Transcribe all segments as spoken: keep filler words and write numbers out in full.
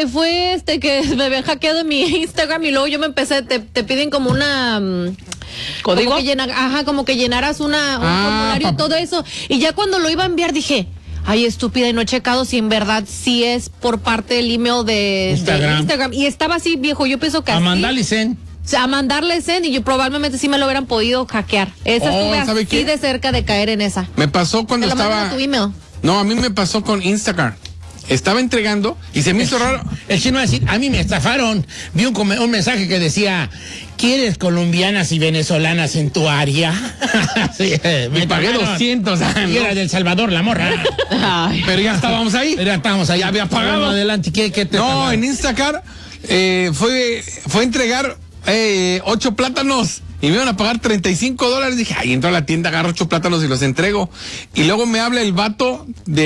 fue este que me habían hackeado en mi Instagram y luego yo me empecé, te, te piden como una... Um, ¿Código? Como que llena, ajá, como que llenaras una, un ah, formulario y todo eso. Y ya cuando lo iba a enviar dije... Ay, estúpida, y no he checado si en verdad sí es por parte del email de Instagram. De Instagram. Y estaba así, viejo, yo pienso que a así. A mandarle send. O sea, a mandarle send y yo probablemente sí me lo hubieran podido hackear. Esa oh, estuve así qué? de cerca de caer en esa. Me pasó cuando ¿Te lo estaba... a tu email? No, a mí me pasó con Instagram. Estaba entregando y se me hizo raro. El chino va a decir, a mí me estafaron. Vi un, un mensaje que decía, ¿quieres colombianas y venezolanas en tu área? Sí, me pagué doscientos. Y era del Salvador, la morra. Ay, pero ya estábamos ahí. Pero ya estábamos ahí. Ya había pagado. Adelante, ¿qué, qué te No, pagaron? en Instacart eh, fue, fue entregar eh, ocho plátanos. Y me iban a pagar treinta y cinco dólares. Dije, ay, entro a la tienda, agarro ocho plátanos y los entrego. Y luego me habla el vato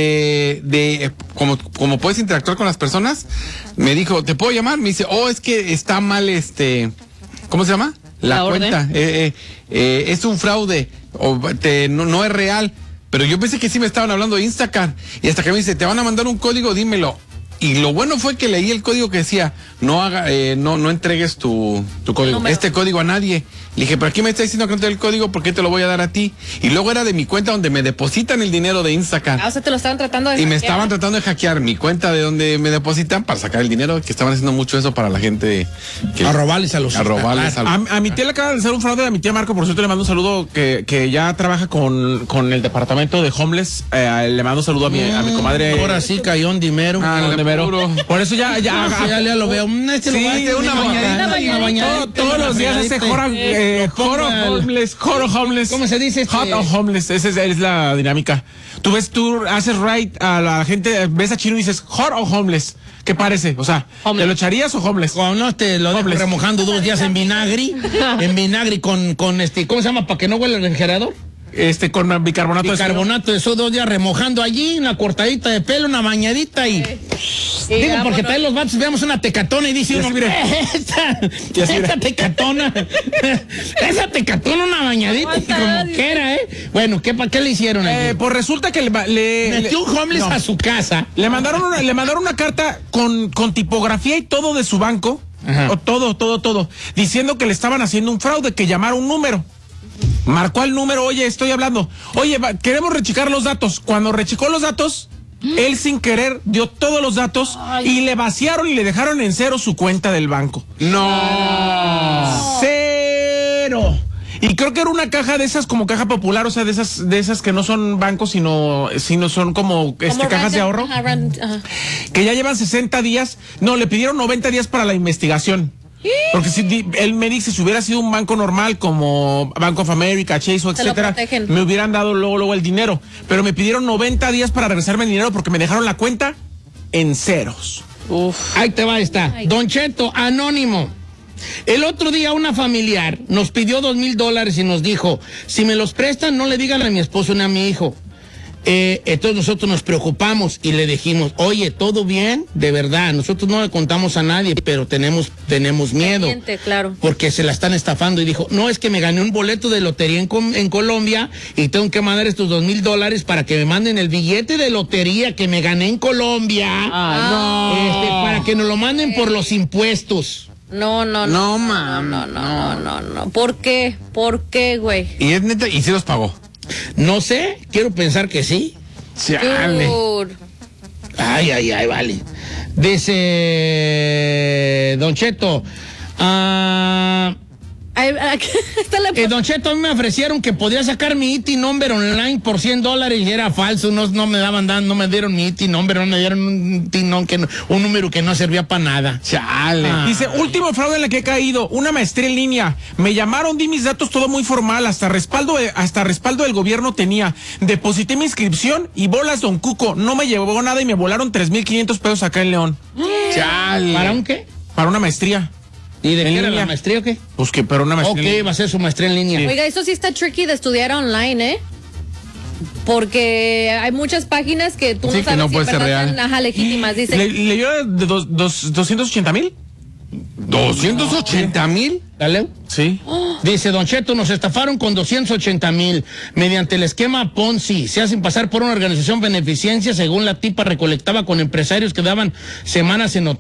de, de, como, como puedes interactuar con las personas. Me dijo, ¿te puedo llamar? Me dice, oh, es que está mal este, ¿cómo se llama? La, la cuenta. Eh, eh, eh, es un fraude. O te, no, no es real. Pero yo pensé que sí me estaban hablando de Instacart. Y hasta que me dice, te van a mandar un código, dímelo. Y lo bueno fue que leí el código que decía, no haga, eh, no, no entregues tu, tu código, este código a nadie. Le dije, pero aquí me está diciendo que no te doy el código, ¿por qué te lo voy a dar a ti? Y luego era de mi cuenta donde me depositan el dinero de Instacart. Ah, o sea, te lo estaban tratando de Y hackear. me estaban tratando de hackear mi cuenta de donde me depositan para sacar el dinero, que estaban haciendo mucho eso para la gente. Que, a robarles a los... A robarles a, a, a mi tía le acaba de hacer un fraude a mi tía Marco, por cierto le mando un saludo, que, que ya trabaja con, con el departamento de homeless. Eh, le mando un saludo a mi, mm, a mi comadre. Ahora sí cayó un dimero. Ah, un dimero. Por eso ya, ya, ya, ya, ya lo veo. Este sí, lugar, de una bañadita. Una bañadita. Todo, todos los días hace joro, eh, joro homeless, joro homeless. ¿Cómo se dice? Hot o homeless, esa es, es la dinámica. Tú ves, tú haces right a la gente, ves a Chino y dices, hot o homeless. ¿Qué parece? O sea, homeless. ¿Te lo echarías o homeless? O no, te lo dejo remojando dos días en vinagre, en vinagre con, con este, ¿cómo se llama? ¿Para que no huela el refrigerador? Este, con bicarbonato. Bicarbonato de sodio, dos días remojando allí, una cortadita de pelo, una bañadita y... Sí, digo, vámonos. Porque traen los vatos, veamos una tecatona y dice uno, mire, esta, esta tecatona, esa tecatona, una bañadita, y como que era, ¿eh? Bueno, ¿qué, ¿qué le hicieron? Eh, pues resulta que le... le metió un homeless no. a su casa. Le mandaron una, le mandaron una carta con, con tipografía y todo de su banco, o todo, todo, todo, diciendo que le estaban haciendo un fraude, que llamara un número. Marcó el número, oye, estoy hablando. Oye, va, queremos rechecar los datos. Cuando rechecó los datos, ¿Mm? él sin querer dio todos los datos. Ay. Y le vaciaron y le dejaron en cero su cuenta del banco. ¡No! ¡Cero! Y creo que era una caja de esas como caja popular, o sea, de esas de esas que no son bancos, sino, sino son como, como este, cajas de ahorro. Ajá, ajá. Que ya llevan sesenta días. No, le pidieron noventa días para la investigación. Porque si él me dice, si hubiera sido un banco normal como Bank of America, Chase o etcétera, me hubieran dado luego luego el dinero. Pero me pidieron noventa días para regresarme el dinero porque me dejaron la cuenta en ceros. Uf. Ahí te va esta. Ay. Don Cheto, anónimo. El otro día una familiar nos pidió dos mil dólares y nos dijo, si me los prestan no le digan a mi esposo ni a mi hijo. Eh, entonces nosotros nos preocupamos y le dijimos, oye, ¿todo bien? De verdad, nosotros no le contamos a nadie, pero tenemos, tenemos miedo. Pendiente, claro. Porque se la están estafando. Y dijo, no, es que me gané un boleto de lotería en, en Colombia y tengo que mandar estos dos mil dólares para que me manden el billete de lotería que me gané en Colombia. Ah, no. Este, para que nos lo manden okay. por los impuestos. No, no, no. No, mam. No, no, no, no, no. ¿Por qué? ¿Por qué, güey? Y es neta, y sí los pagó. No sé, quiero pensar que sí. Chale. Ay, ay, ay, vale. Dice Don Cheto, ah... Ay, eh, Don Cheto, a mí me ofrecieron que podía sacar mi I T I number online por cien dólares y era falso, no, no me daban, no me dieron mi I T I number, no me dieron un, no, que no, un número que no servía para nada. Chale. Ah. Dice, último fraude en la que he caído, una maestría en línea, me llamaron, di mis datos, todo muy formal, hasta respaldo, hasta respaldo del gobierno tenía, deposité mi inscripción y bolas Don Cuco, no me llevó nada y me volaron tres mil quinientos pesos acá en León. Chale. ¿Para un qué? Para una maestría. ¿Y de qué era la maestría o qué? Pues que, pero una maestría. Ok, va a ser su maestría en línea. Sí. Oiga, eso sí está tricky de estudiar online, ¿eh? Porque hay muchas páginas que tú sí, no sabes que no si puede ser real. Están, ajá, legítimas, dice. ¿Le, ¿Leyó de dos, dos, doscientos ochenta mil? ¿doscientos ochenta mil? ¿Dale? Sí. Oh. Dice, Don Cheto, nos estafaron con doscientos ochenta mil mediante el esquema Ponzi. Se hacen pasar por una organización beneficencia. Según la tipa, recolectaba con empresarios que daban semanas en hotel.